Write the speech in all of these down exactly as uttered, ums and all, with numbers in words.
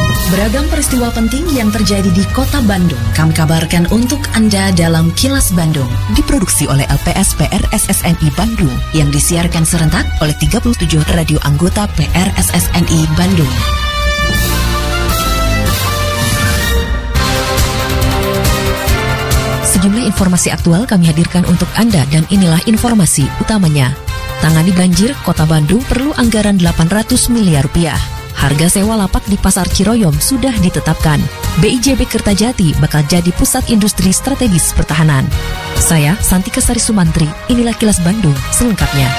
Beragam peristiwa penting yang terjadi di Kota Bandung kami kabarkan untuk Anda dalam Kilas Bandung. Diproduksi oleh L P S P R S S N I Bandung yang disiarkan serentak oleh tiga puluh tujuh radio anggota P R S S N I Bandung. Sejumlah informasi aktual kami hadirkan untuk Anda dan inilah informasi utamanya. Tangani banjir, Kota Bandung perlu anggaran delapan ratus miliar rupiah. Harga sewa lapak di Pasar Ciroyom sudah ditetapkan. B I J B Kertajati bakal jadi pusat industri strategis pertahanan. Saya, Santi Kesari Sumantri, inilah Kilas Bandung selengkapnya.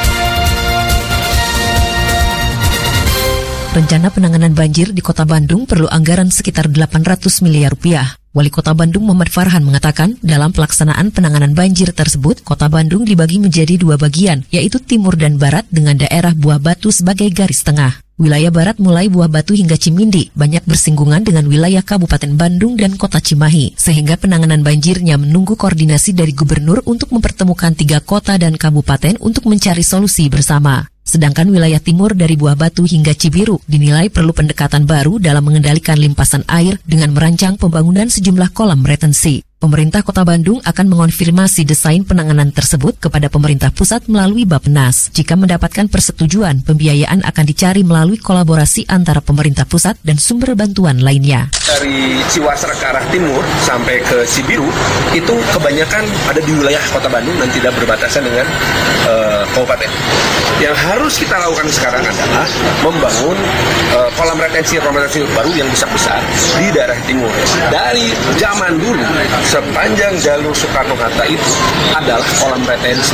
Rencana penanganan banjir di Kota Bandung perlu anggaran sekitar delapan ratus miliar rupiah. Wali Kota Bandung Muhammad Farhan mengatakan dalam pelaksanaan penanganan banjir tersebut, Kota Bandung dibagi menjadi dua bagian, yaitu Timur dan Barat dengan daerah Buah Batu sebagai garis tengah. Wilayah Barat mulai Buah Batu hingga Cimindi banyak bersinggungan dengan wilayah Kabupaten Bandung dan Kota Cimahi, sehingga penanganan banjirnya menunggu koordinasi dari gubernur untuk mempertemukan tiga kota dan kabupaten untuk mencari solusi bersama. Sedangkan wilayah timur dari Buah Batu hingga Cibiru dinilai perlu pendekatan baru dalam mengendalikan limpasan air dengan merancang pembangunan sejumlah kolam retensi. Pemerintah Kota Bandung akan mengonfirmasi desain penanganan tersebut kepada pemerintah pusat melalui Bappenas. Jika mendapatkan persetujuan, pembiayaan akan dicari melalui kolaborasi antara pemerintah pusat dan sumber bantuan lainnya. Dari Ciwasra ke arah timur sampai ke Cibiru, itu kebanyakan ada di wilayah Kota Bandung dan tidak berbatasan dengan uh, kabupaten. Yang harus kita lakukan sekarang adalah membangun uh, kolam retensi retensi baru yang besar-besar di daerah timur. Dari zaman dulu, sepanjang jalur Soekarno-Hatta itu adalah kolam retensi.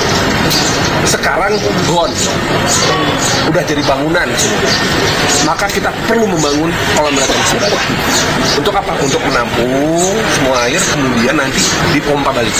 Sekarang gone, udah jadi bangunan. Maka kita perlu membangun kolam retensi baru. Untuk apa? Untuk menampung semua air, kemudian nanti dipompa balik.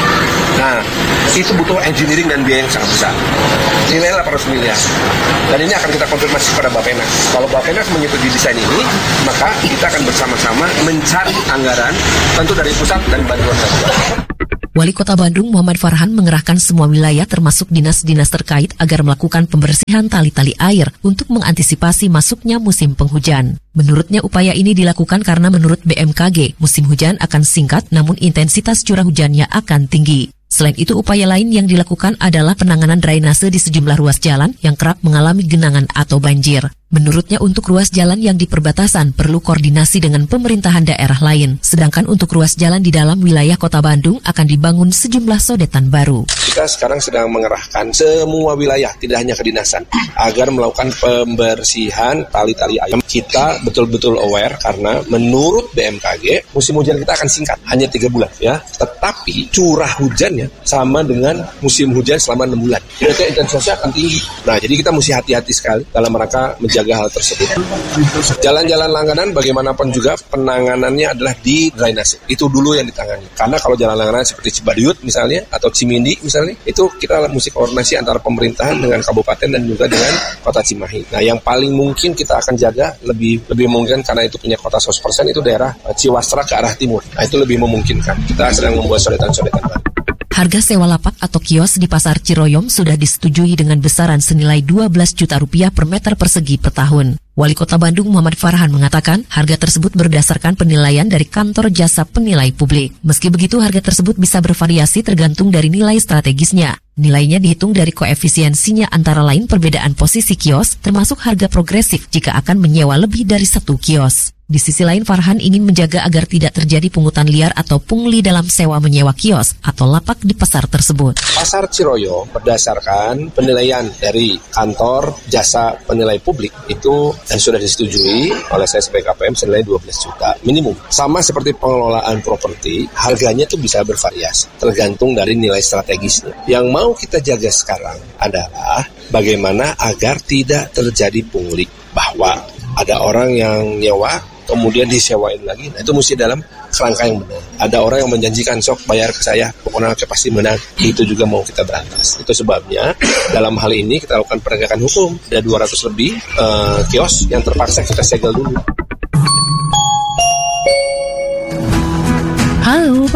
Nah, itu butuh engineering dan biaya yang sangat besar. Nilai delapan ratus miliar. Dan ini akan kita konfirmasi kepada Bappenas. Kalau Bappenas menyetujui desain ini, maka kita akan bersama-sama mencari anggaran, tentu dari pusat dan bantuan bantuan. Wali Kota Bandung Muhammad Farhan mengerahkan semua wilayah termasuk dinas-dinas terkait agar melakukan pembersihan tali-tali air untuk mengantisipasi masuknya musim penghujan. Menurutnya upaya ini dilakukan karena menurut B M K G, musim hujan akan singkat namun intensitas curah hujannya akan tinggi. Selain itu, upaya lain yang dilakukan adalah penanganan drainase di sejumlah ruas jalan yang kerap mengalami genangan atau banjir. Menurutnya untuk ruas jalan yang di perbatasan perlu koordinasi dengan pemerintahan daerah lain. Sedangkan untuk ruas jalan di dalam wilayah Kota Bandung akan dibangun sejumlah sodetan baru. Kita sekarang sedang mengerahkan semua wilayah, tidak hanya kedinasan, agar melakukan pembersihan tali-tali ayam. Kita betul-betul aware karena menurut B M K G, musim hujan kita akan singkat, hanya tiga bulan ya. Tetapi curah hujannya sama dengan musim hujan selama enam bulan. Berarti intensitasnya akan tinggi. Nah, jadi kita mesti hati-hati sekali dalam rangka menjaga jaga hal tersebut. Jalan-jalan langganan bagaimanapun juga penanganannya adalah di drainase. Itu dulu yang ditangani. Karena kalau jalan langganan seperti Cibaduyut misalnya atau Cimindi misalnya, itu kita mesti koordinasi antara pemerintahan dengan kabupaten dan juga dengan Kota Cimahi. Nah, yang paling mungkin kita akan jaga lebih lebih mungkin karena itu punya kota seratus persen itu daerah Ciwasra ke arah timur. Nah, itu lebih memungkinkan. Kita sedang membuat sodetan-sodetan baru. Harga sewa lapak atau kios di Pasar Ciroyom sudah disetujui dengan besaran senilai dua belas juta rupiah per meter persegi per tahun. Wali Kota Bandung Muhammad Farhan mengatakan harga tersebut berdasarkan penilaian dari kantor jasa penilai publik. Meski begitu, harga tersebut bisa bervariasi tergantung dari nilai strategisnya. Nilainya dihitung dari koefisiensinya antara lain perbedaan posisi kios, termasuk harga progresif jika akan menyewa lebih dari satu kios. Di sisi lain, Farhan ingin menjaga agar tidak terjadi pungutan liar atau pungli dalam sewa menyewa kios atau lapak di pasar tersebut. Pasar Ciroyom berdasarkan penilaian dari kantor jasa penilai publik itu dan sudah disetujui oleh S S B K P M senilai dua belas juta minimum. Sama seperti pengelolaan properti, harganya itu bisa bervariasi tergantung dari nilai strategisnya. Yang mau kita jaga sekarang adalah bagaimana agar tidak terjadi pungli, bahwa ada orang yang nyewa kemudian disewain lagi. Nah, itu mesti dalam kerangka yang benar. Ada orang yang menjanjikan sok bayar ke saya, pokoknya pasti menang. Itu juga mau kita berantas. Itu sebabnya dalam hal ini kita lakukan penegakan hukum. Ada dua ratus lebih uh, kios yang terpaksa kita segel dulu. Halo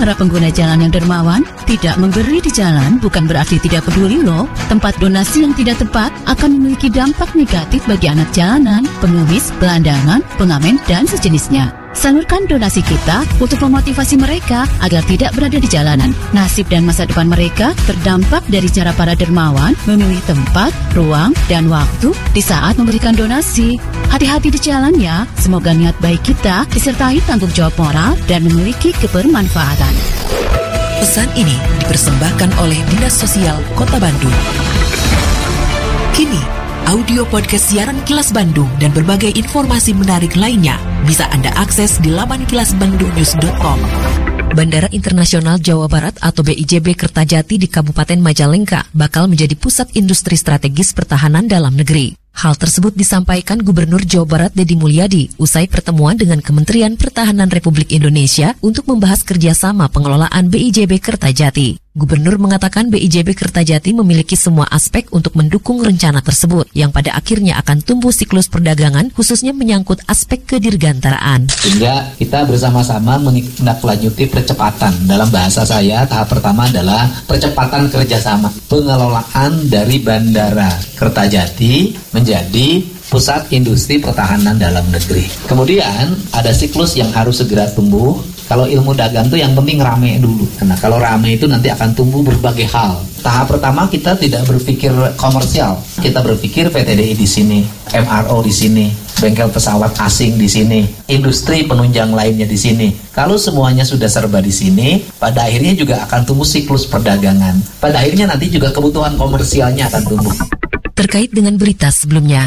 para pengguna jalan yang dermawan, tidak memberi di jalan bukan berarti tidak peduli loh. Tempat donasi yang tidak tepat akan memiliki dampak negatif bagi anak jalanan, pengemis, gelandangan, pengamen, dan sejenisnya. Salurkan donasi kita untuk memotivasi mereka agar tidak berada di jalanan. Nasib dan masa depan mereka terdampak dari cara para dermawan memilih tempat, ruang, dan waktu di saat memberikan donasi. Hati-hati di jalan ya, semoga niat baik kita disertai tanggung jawab moral dan memiliki kebermanfaatan. Pesan ini dipersembahkan oleh Dinas Sosial Kota Bandung. Kini, audio podcast siaran Kilas Bandung dan berbagai informasi menarik lainnya bisa Anda akses di laman kilas bandung news dot com. Bandara Internasional Jawa Barat atau B I J B Kertajati di Kabupaten Majalengka bakal menjadi pusat industri strategis pertahanan dalam negeri. Hal tersebut disampaikan Gubernur Jawa Barat Deddy Mulyadi usai pertemuan dengan Kementerian Pertahanan Republik Indonesia untuk membahas kerjasama pengelolaan B I J B Kertajati. Gubernur mengatakan B I J B Kertajati memiliki semua aspek untuk mendukung rencana tersebut yang pada akhirnya akan tumbuh siklus perdagangan khususnya menyangkut aspek kedirgantaraan. Sehingga kita bersama-sama menindaklanjuti percepatan. Dalam bahasa saya tahap pertama adalah percepatan kerjasama pengelolaan dari Bandara Kertajati menjadi pusat industri pertahanan dalam negeri. Kemudian ada siklus yang harus segera tumbuh. Kalau ilmu dagang itu yang penting rame dulu. Karena kalau rame itu nanti akan tumbuh berbagai hal. Tahap pertama kita tidak berpikir komersial. Kita berpikir P T D I di sini, M R O di sini, bengkel pesawat asing di sini, industri penunjang lainnya di sini. Kalau semuanya sudah serba di sini, pada akhirnya juga akan tumbuh siklus perdagangan. Pada akhirnya nanti juga kebutuhan komersialnya akan tumbuh. Terkait dengan berita sebelumnya,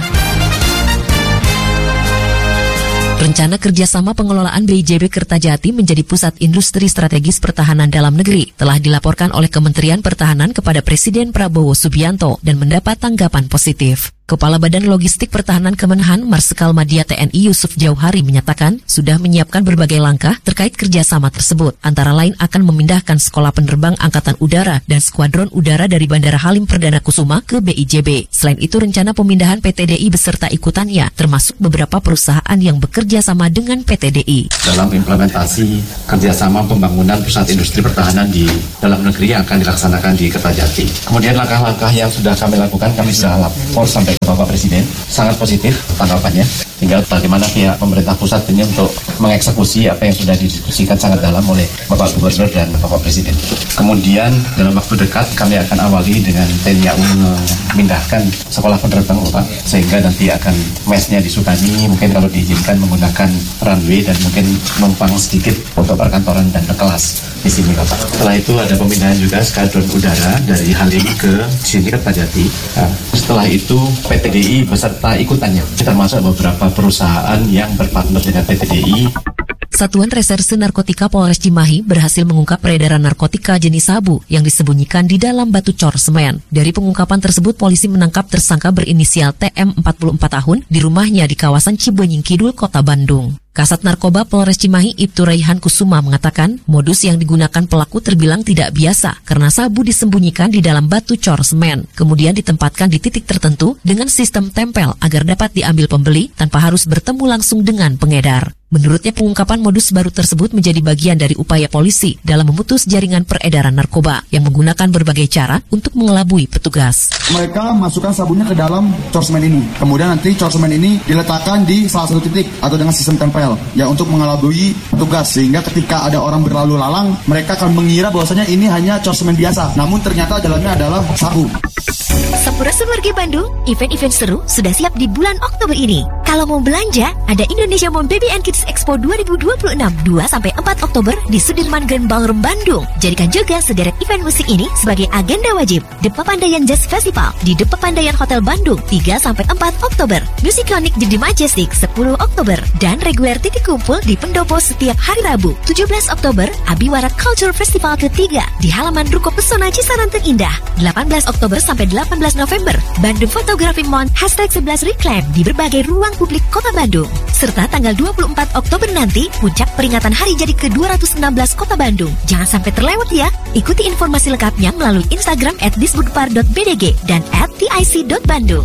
rencana kerjasama pengelolaan B I J B Kertajati menjadi pusat industri strategis pertahanan dalam negeri telah dilaporkan oleh Kementerian Pertahanan kepada Presiden Prabowo Subianto dan mendapat tanggapan positif. Kepala Badan Logistik Pertahanan Kemenhan Marsikal Madya T N I Yusuf Jauhari menyatakan sudah menyiapkan berbagai langkah terkait kerjasama tersebut, antara lain akan memindahkan Sekolah Penerbang Angkatan Udara dan Skuadron Udara dari Bandara Halim Perdana Kusuma ke B I J B. Selain itu, rencana pemindahan P T D I beserta ikutannya, termasuk beberapa perusahaan yang bekerja sama dengan P T D I. Dalam implementasi kerjasama pembangunan pusat industri pertahanan di dalam negeri yang akan dilaksanakan di Kertajati. Kemudian langkah-langkah yang sudah kami lakukan, kami sudah lapor sampai ke Bapak Presiden, sangat positif tanggapannya. Tinggal bagaimana pihak pemerintah pusat ini untuk mengeksekusi apa yang sudah didiskusikan sangat dalam oleh Bapak Gubernur dan Bapak Presiden. Kemudian dalam waktu dekat kami akan awali dengan T N I A U memindahkan Sekolah Penerbang Bapak, sehingga nanti akan mesnya di Sukani, mungkin kalau diizinkan menggunakan runway dan mungkin numpang sedikit untuk perkantoran dan kelas di sini Bapak. Setelah itu ada pemindahan juga Skuadron Udara dari Halim ke sini Kertajati. Nah, setelah itu P T D I beserta ikutannya, termasuk beberapa perusahaan yang berpartner dengan P T D I. Satuan Reserse Narkotika Polres Cimahi berhasil mengungkap peredaran narkotika jenis sabu yang disembunyikan di dalam batu cor semen. Dari pengungkapan tersebut, polisi menangkap tersangka berinisial T M empat puluh empat tahun di rumahnya di kawasan Cibenying Kidul, Kota Bandung. Kasat Narkoba Polres Cimahi Ibtu Raihan Kusuma mengatakan modus yang digunakan pelaku terbilang tidak biasa karena sabu disembunyikan di dalam batu cor semen, kemudian ditempatkan di titik tertentu dengan sistem tempel agar dapat diambil pembeli tanpa harus bertemu langsung dengan pengedar. Menurutnya, pengungkapan modus baru tersebut menjadi bagian dari upaya polisi dalam memutus jaringan peredaran narkoba yang menggunakan berbagai cara untuk mengelabui petugas. Mereka masukkan sabunnya ke dalam cor semen ini. Kemudian nanti cor semen ini diletakkan di salah satu titik atau dengan sistem tempel ya untuk mengelabui petugas, sehingga ketika ada orang berlalu lalang mereka akan mengira bahwasanya ini hanya cor semen biasa, namun ternyata dalamnya adalah sabu. Sampurasun Warga Bandung, event-event seru sudah siap di bulan Oktober ini. Kalau mau belanja, ada Indonesia Mom Baby and Kids Expo dua ribu dua puluh enam dua sampai empat Oktober di Sudirman Grand Ballroom Bandung. Jadikan juga sederet event musik ini sebagai agenda wajib. The Papandayan Jazz Festival di The Papandayan Hotel Bandung tiga sampai empat Oktober. Musikonik di The Majestic sepuluh Oktober dan reguler titik kumpul di Pendopo setiap hari Rabu. tujuh belas Oktober Abiwarat Culture Festival ketiga di halaman Ruko Pesona Cisaranten Indah. delapan belas Oktober sampai delapan belas November Bandung Photography Month hashtag sebelas Reclaim di berbagai ruang publik Kota Bandung. Serta tanggal dua puluh empat Oktober nanti puncak peringatan hari jadi ke dua ratus enam belas Kota Bandung. Jangan sampai terlewat ya. Ikuti informasi lengkapnya melalui Instagram at disbudpar dot b d g dan at t i c dot bandung.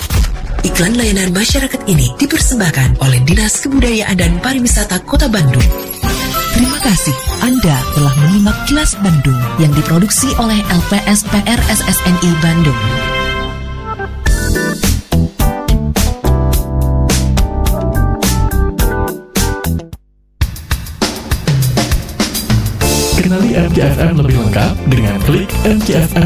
Iklan layanan masyarakat ini dipersembahkan oleh Dinas Kebudayaan dan Pariwisata Kota Bandung. Terima kasih Anda telah menyimak Kilas Bandung yang diproduksi oleh L P S P R S S N I Bandung. Kenali M J F M lebih lengkap dengan klik M J F M